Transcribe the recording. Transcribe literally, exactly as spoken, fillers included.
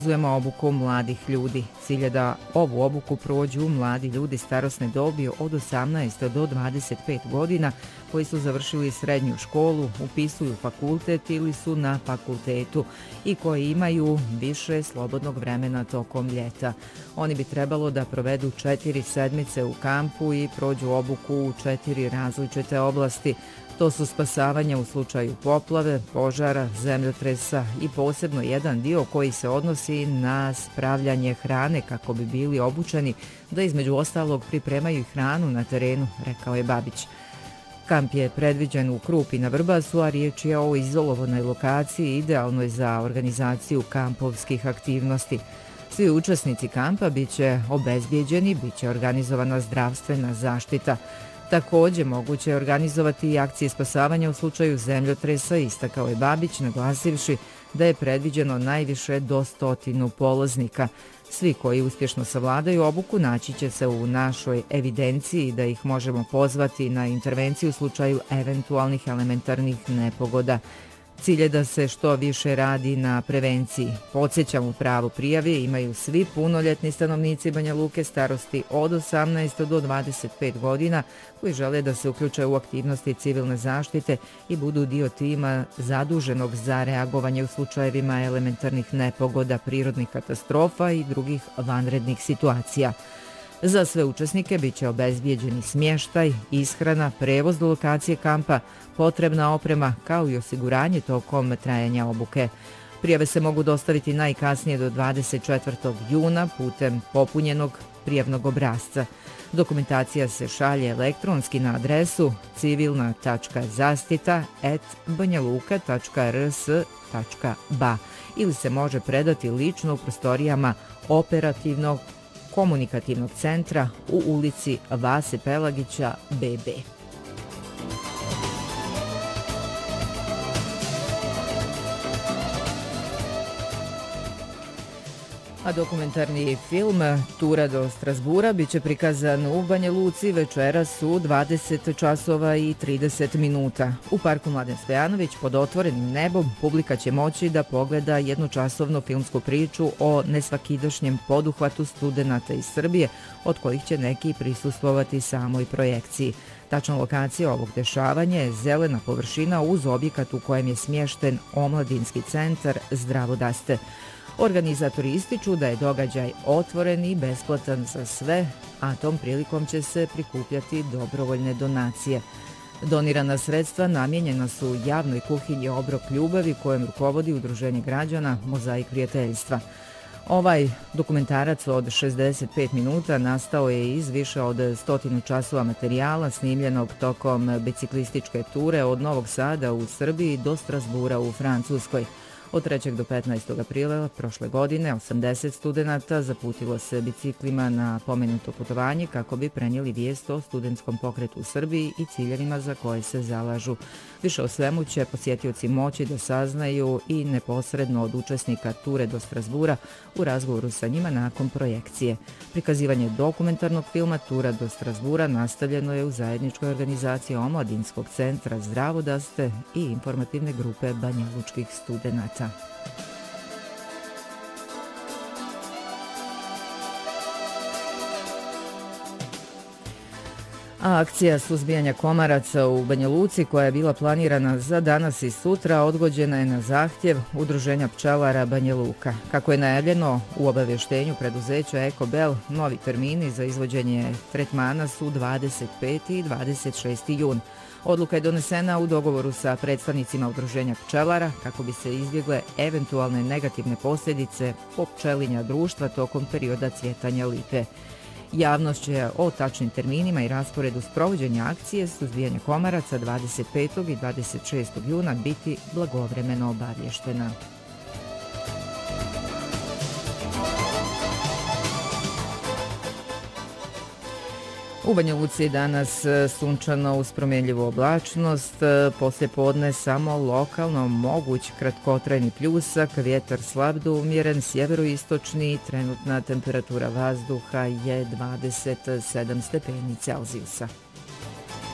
Organizujemo obuku mladih ljudi. Cilj je da ovu obuku prođu mladi ljudi starosne dobi od osamnaest do dvadeset pet godina koji su završili srednju školu, upisuju fakultet ili su na fakultetu i koji imaju više slobodnog vremena tokom ljeta. Oni bi trebalo da provedu četiri sedmice u kampu i prođu obuku u četiri različite oblasti. To su spasavanje u slučaju poplave, požara, zemljotresa i posebno jedan dio koji se odnosi na spravljanje hrane kako bi bili obučeni da između ostalog pripremaju i hranu na terenu, rekao je Babić. Kamp je predviđen u Krupi na Vrbasu, a riječ je o izolovanoj lokaciji idealnoj za organizaciju kampovskih aktivnosti. Svi učesnici kampa bit će obezbijeđeni, bit će organizovana zdravstvena zaštita. Također moguće je organizovati i akcije spasavanja u slučaju zemljotresa, istakao je Babić, naglasivši da je predviđeno najviše do stotinu polaznika. Svi koji uspješno savladaju obuku naći će se u našoj evidenciji da ih možemo pozvati na intervenciju u slučaju eventualnih elementarnih nepogoda. Cilj je da se što više radi na prevenciji. Podsjećam, u pravu prijave imaju svi punoljetni stanovnici Banja Luke starosti od osamnaest do dvadeset pet godina koji žele da se uključe u aktivnosti civilne zaštite i budu dio tima zaduženog za reagovanje u slučajevima elementarnih nepogoda, prirodnih katastrofa i drugih vanrednih situacija. Za sve učesnike bit će obezbijeđeni smještaj, ishrana, prevoz do lokacije kampa, potrebna oprema kao i osiguranje tokom trajanja obuke. Prijave se mogu dostaviti najkasnije do dvadeset četvrtog juna putem popunjenog prijavnog obrasca. Dokumentacija se šalje elektronski na adresu civilna tačka zaštita at banjaluka tačka r s tačka b a ili se može predati lično u prostorijama operativnog komunikativnog centra u ulici Vase Pelagića be be. A dokumentarni film Tura do Strasbura biće prikazan u Banja Luci večeras u dvadeset časova i trideset minuta. U parku Mladen Stojanović pod otvorenim nebom publika će moći da pogleda jednočasovnu filmsku priču o nesvakidašnjem poduhvatu studenata iz Srbije, od kojih će neki prisustvovati samoj projekciji. Tačna lokacija ovog dešavanja je zelena površina uz objekat u kojem je smješten omladinski centar Zdravo daste. Organizatori ističu da je događaj otvoren i besplatan za sve, a tom prilikom će se prikupljati dobrovoljne donacije. Donirana sredstva namijenjena su javnoj kuhinji Obrok ljubavi kojem rukovodi Udruženje građana Mozaik prijateljstva. Ovaj dokumentarac od šezdeset pet minuta nastao je iz više od stotinu časova materijala snimljenog tokom biciklističke ture od Novog Sada u Srbiji do Strasbura u Francuskoj. Od trećeg do petnaestog aprila prošle godine osamdeset studenata zaputilo se biciklima na pomenuto putovanje kako bi prenijeli vijest o studentskom pokretu u Srbiji i ciljevima za koje se zalažu. Više o svemu će posjetioci moći da saznaju i neposredno od učesnika ture do Strasbura u razgovoru sa njima nakon projekcije. Prikazivanje dokumentarnog filma Tura do Strasbura nastavljeno je u zajedničkoj organizaciji Omladinskog centra Zdravo daste i informativne grupe banjalučkih studenata. A akcija suzbijanja komaraca u Banja Luci, koja je bila planirana za danas i sutra, odgođena je na zahtjev Udruženja pčelara Banja Luka. Kako je najavljeno u obavještenju preduzeća Ekobel, novi termini za izvođenje tretmana su dvadeset peti i dvadeset šesti jun. Odluka je donesena u dogovoru sa predstavnicima Udruženja pčelara kako bi se izbjegle eventualne negativne posljedice po pčelinja društva tokom perioda cvjetanja lipe. Javnost će o tačnim terminima i rasporedu sprovođenja akcije suzbijanja komaraca dvadeset petog i dvadeset šestog juna biti blagovremeno obavještena. U Banja Luci danas sunčano uz promjenljivu oblačnost, poslije podne samo lokalno moguć kratkotrajni pljusak, vjetar slab do umjeren, sjeveroistočni, trenutna temperatura vazduha je dvadeset sedam stepeni Celzijusa.